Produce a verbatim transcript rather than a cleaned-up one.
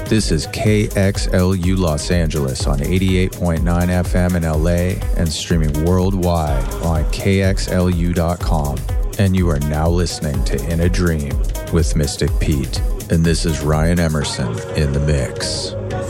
This is K X L U Los Angeles on eighty-eight point nine F M in L A and streaming worldwide on K X L U dot com. And you are now listening to In a Dream with Mystic Pete. And this is Ryan Emerson in the mix.